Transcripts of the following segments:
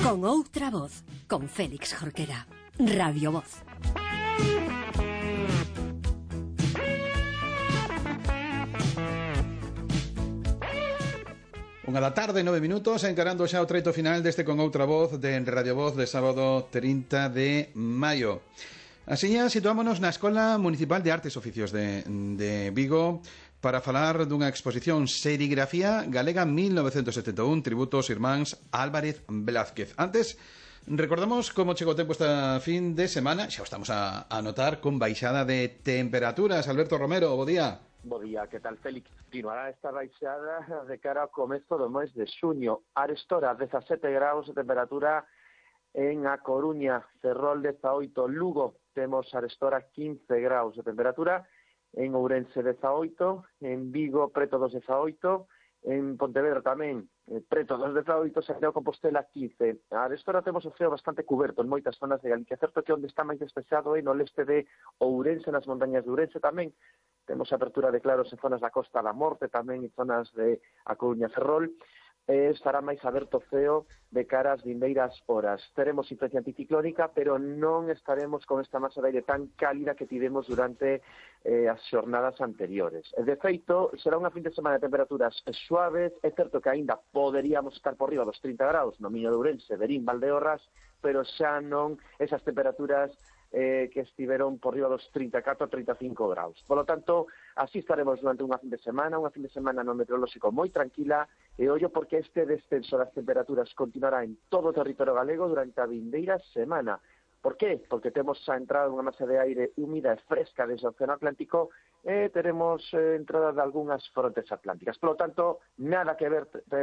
Con outra voz, con Félix Jorquera. Radio Voz. Unha da tarde, 9 minutos, encarando xa o treito final deste Con outra voz de Radio Voz de sábado 30 de maio. Asiña, situámonos na Escola Municipal de Artes e Oficios de Vigo para falar dunha exposición Serigrafía Galega 1971, tributo aos irmáns Álvarez Blázquez. Antes, recordamos como chegou o tempo esta fin de semana. Xa o estamos a notar con baixada de temperaturas. Alberto Romero, bo día. Bo día, que tal, Félix? Continuará esta baixada de cara ao comezo do mes de xuño. Arestora, 17 graus de temperatura en A Coruña, Ferrol 18, Lugo, temos arestora 15 graus de temperatura, en Ourense 18, en Vigo preto dos 18, en Pontevedra tamén preto dos 18, Santiago de Compostela 15. Arestora temos o ceo bastante cuberto en moitas zonas de Galicia, certo que onde está máis despexado é no leste de Ourense, nas montañas de Ourense tamén. Temos apertura de claros en zonas da Costa da Morte, tamén en zonas de A Coruña, Ferrol. Estará máis aberto o ceo de cara ás vindeiras horas. Teremos influencia anticiclónica, pero non estaremos con esta masa de aire tan cálida que tivemos durante as xornadas anteriores. De feito, será unha fin de semana de temperaturas suaves. É certo que aínda poderíamos estar por riba dos 30 graus no Miño de Ourense, Verín, Valdeorras, pero xa non esas temperaturas que estiveron por riba dos 34 a 35 graus. Por lo tanto, así estaremos durante unha fin de semana no meteorolóxico moi tranquila, e ollo porque este descenso das temperaturas continuará en todo o territorio galego durante a vindeira semana. Por qué? Porque temos a entrada dunha masa de aire húmida e fresca desde o Océano Atlántico e teremos entrada de algunhas frontes atlánticas. Por lo tanto, nada que ver,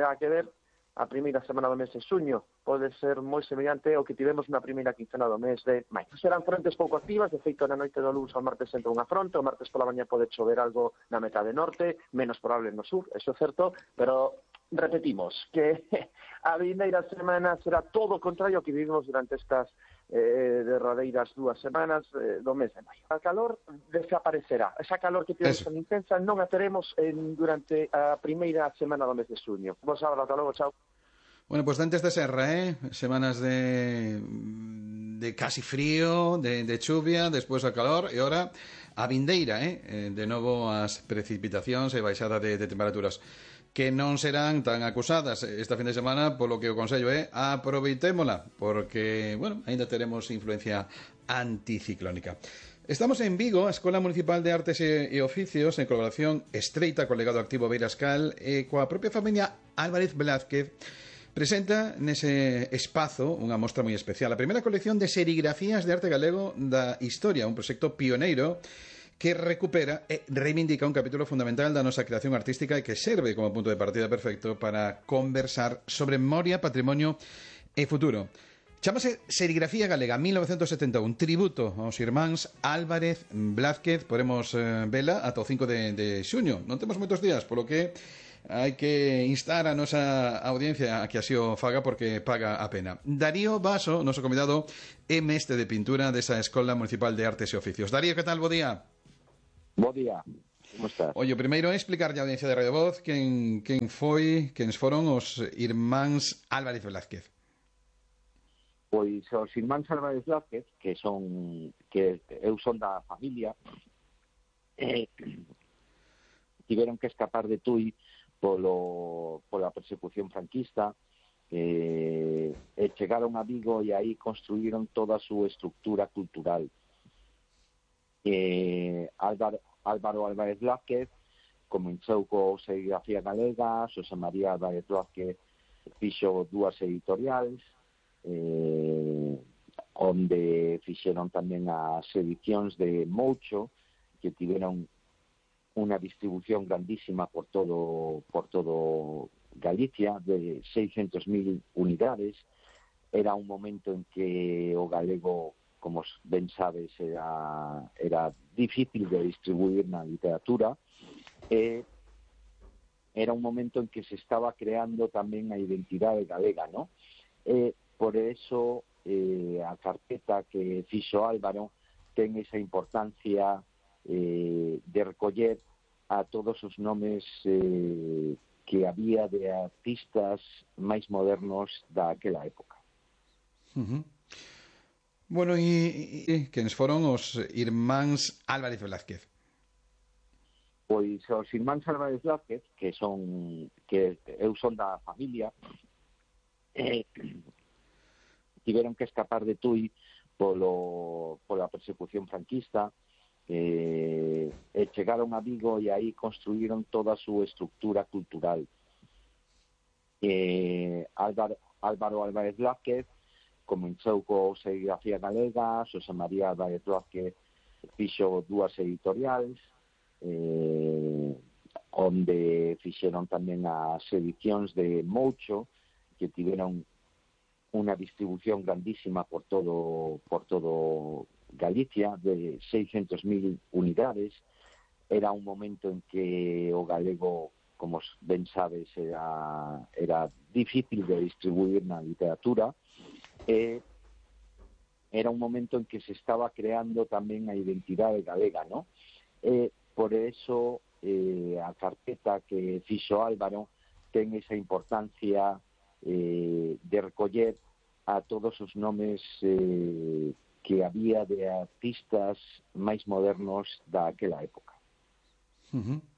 a primeira semana do mes de xuño pode ser moi semellante ao que tivemos na primeira quincena do mes de maio. Serán frontes pouco activas, de feito na noite do luns ao martes entra unha fronte, o martes pola mañá pode chover algo na metade norte, menos probable no sur, eso é certo, pero repetimos que a vindeira semana será todo o contrario ao que vivimos durante estas derradeiras 2 semanas do mes de maio. A calor desaparecerá. Esa calor que tivemos tan intensa non a teremos durante a primeira semana do mes de xuño. Vos agora, ata logo, chao. Bueno, pues antes de serra, semanas de casi frío, de chuvia, despois a calor, e ahora a vindeira, de novo as precipitacións e baixada de temperaturas, que non serán tan acusadas esta fin de semana, polo que o consello é aproveitémola, porque, bueno, ainda teremos influencia anticiclónica. Estamos en Vigo, a Escola Municipal de Artes e Oficios, en colaboración estreita co legado activo Beirascal e coa propia familia Álvarez Blázquez, presenta nese espazo unha mostra moi especial, a primeira colección de serigrafías de arte galego da historia, un proxecto pioneiro que recupera e reivindica un capítulo fundamental da nosa creación artística e que serve como punto de partida perfecto para conversar sobre memoria, patrimonio e futuro. Chámase Serigrafía Galega 1971, tributo aos irmáns Álvarez Blázquez. Podemos vela ata o 5 de xuño. Non temos moitos días, polo que hai que instar a nosa audiencia a que así o faga, porque paga a pena. Darío Vaso, noso convidado, é mestre de pintura desa Escola Municipal de Artes e Oficios. Darío, que tal? Bo día. Bo día, como estás? Oye, primeiro é explicarlle a audiencia de Radio Voz quen foron os irmáns Álvarez Blázquez. Pois os irmáns Álvarez Blázquez, que eu son da familia, tiveron que escapar de Tui pola persecución franquista, e chegaron a Vigo e aí construíron toda a súa estructura cultural. Álvaro Álvarez Blázquez comenzou co Serigrafía Galega, Xosé María Álvarez Blázquez fixo 2 editoriais, onde fixeron tamén as edicións de Moucho, que tiveron unha distribución grandísima por todo Galicia, de 600.000 unidades. Era un momento en que o galego, como ben sabes, era difícil de distribuir na literatura, e era un momento en que se estaba creando tamén a identidade galega, ¿no? Por eso a carpeta que fixo Álvaro ten esa importancia de recoller a todos os nomes que había de artistas máis modernos daquela época. Ujú. Bueno, e quenes foron os irmáns Álvarez Velázquez? Pois os irmáns Álvarez Velázquez, que eu son da familia, tiveron que escapar de Tui pola persecución franquista, e chegaron a Vigo e aí construíron toda a súa estructura cultural. Álvaro Álvarez Velázquez comenzou co Serigrafía Galega, Xosé María Álvarez Velázquez fixo 2 editoriais, onde fixeron tamén as edicións de Moucho, que tiveron unha distribución grandísima por todo Galicia, de 600.000 unidades. Era un momento en que o galego, como ben sabes, era difícil de distribuir na literatura, e era un momento en que se estaba creando tamén a identidade galega, ¿no? E por eso a carpeta que fixo Álvaro ten esa importancia de recoller a todos os nomes que había de artistas máis modernos daquela época. Uh-huh.